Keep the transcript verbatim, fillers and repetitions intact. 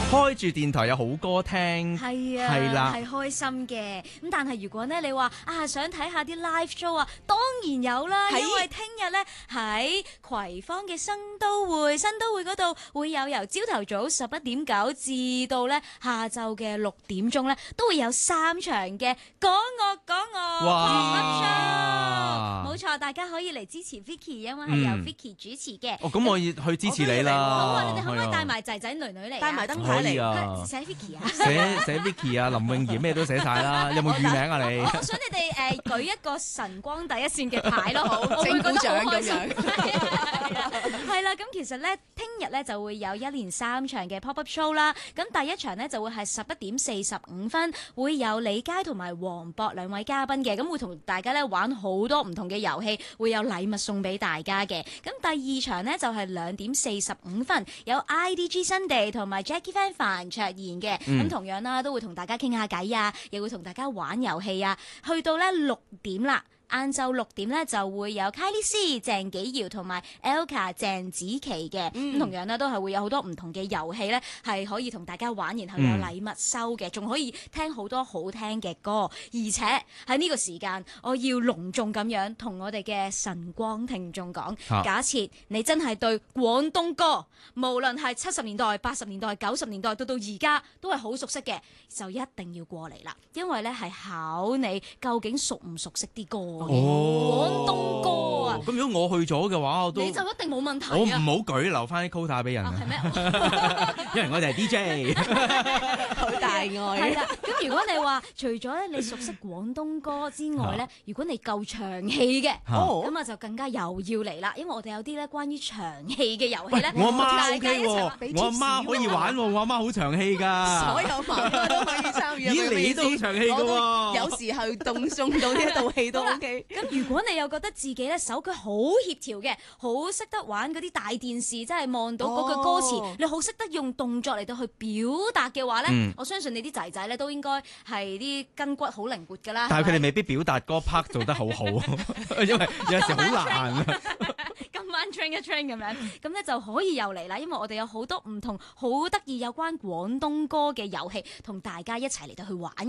開住電台有好歌聽， 係啊， 係啦， 係開心嘅。咁但係如果咧你話啊想睇下啲 live show 啊，當然有啦，因為聽日咧喺葵芳嘅新都會，新都會嗰度會有由朝頭早十一點九至到咧下晝嘅六點鐘咧，都會有三場嘅講樂講樂 live show。冇錯，大家可以嚟支持 Vicky，因為係由 Vicky 主持嘅。 哦，咁我要去支持你啦。 好啊，你哋可唔可以帶埋仔仔女女嚟？帶埋燈牌嚟，寫 Vicky 啊， 寫寫 Vicky 啊，林詠儀咩都寫晒啦。有冇乳名啊你？ 我想你哋誒舉一個晨光第一線嘅牌咯，好，我會覺得好開心。係啦，咁其實咧，聽日咧就會有一連三場嘅 pop up show 啦。咁第一場呢，就會係十一點四十五分，會有李佳同埋黃渤兩位嘉賓嘅，咁會同大家咧玩好多唔同嘅遊戲，會有禮物送俾大家嘅。咁第二場呢，就係兩點四十五分，有 I D G Sunday 同埋 Jackie Fan 范卓妍嘅，咁、嗯、同樣啦，都會同大家傾下偈啊，又會同大家玩遊戲啊。去到咧六點啦。晏晝六點咧就會有 Kylie C、鄭紀堯同埋 Elka 鄭子琪嘅，咁、嗯、同樣咧都係會有好多唔同嘅遊戲咧，係可以同大家玩，然後有禮物收嘅，仲、嗯、可以聽好多好聽嘅歌，而且喺呢個時間，我要隆重咁樣同我哋嘅晨光聽眾講，啊、假設你真係對廣東歌，無論係七十年代、八十年代、九十年代到到而家都係好熟悉嘅，就一定要過嚟啦，因為咧係考你究竟熟唔熟悉啲歌。 哦， 廣東歌啊！ 咁如果我去咗嘅話，我都你就一定冇問題、啊。 我唔好舉，留翻啲 quota 俾人。係咩、啊？因為我哋係 D J， 好大愛。係啦，咁如果你話除咗咧你熟悉廣東歌之外咧，如果你夠長氣嘅，咁啊就更加又要嚟啦。因為我哋有啲咧關於長氣嘅遊戲咧， 我阿媽 OK 喎， 我阿媽可以玩喎，我阿媽好長氣㗎。 所有媽媽都可以參與。 咦，你都好長氣㗎喎。 有時候動送到呢一道氣都 OK。 咁如果你又覺得自己咧手腳好協調嘅，好識得玩嗰啲大電視，即係望到嗰句歌詞，哦、你好識得用動作嚟到去表達嘅話咧，嗯、我相信你啲仔仔咧都應該係啲筋骨好靈活㗎啦。 但係佢哋未必表達嗰 part 做得好好，因為有時好難啊。 今晚 train 一 train 咁樣，咁咧就可以又嚟啦，因為我哋有好多唔同好得意有關廣東歌嘅遊戲，同大家一齊嚟到去玩。